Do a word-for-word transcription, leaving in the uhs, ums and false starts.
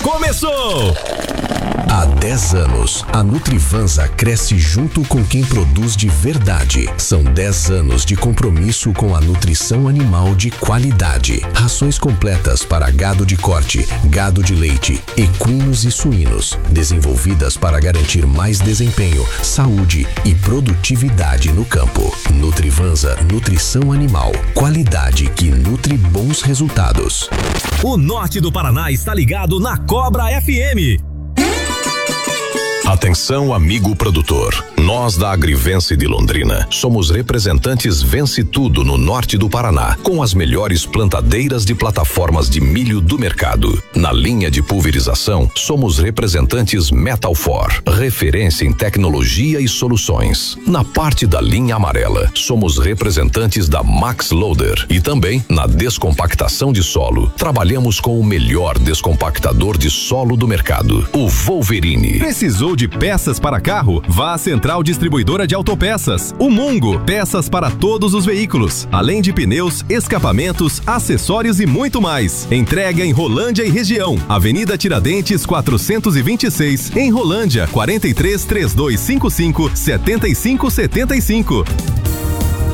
Começou! Há dez anos, a Nutrivansa cresce junto com quem produz de verdade. São dez anos de compromisso com a nutrição animal de qualidade. Rações completas para gado de corte, gado de leite, equinos e suínos. Desenvolvidas para garantir mais desempenho, saúde e produtividade no campo. Nutrivansa Nutrição Animal. Qualidade que nutre bons resultados. O norte do Paraná está ligado na Cobra F M. Atenção, amigo produtor. Nós da Agrivense de Londrina somos representantes Vence Tudo no norte do Paraná, com as melhores plantadeiras de plataformas de milho do mercado. Na linha de pulverização, somos representantes Metalfor, referência em tecnologia e soluções. Na parte da linha amarela, somos representantes da Max Loader e também na descompactação de solo. Trabalhamos com o melhor descompactador de solo do mercado, o Wolverine. Precisou de peças para carro? Vá à Central Distribuidora de Autopeças. O Mungo, peças para todos os veículos, além de pneus, escapamentos, acessórios e muito mais. Entrega em Rolândia e região. Avenida Tiradentes quatrocentos e vinte e seis, em Rolândia, quarenta e três, trinta e dois cinquenta e cinco, setenta e cinco setenta e cinco.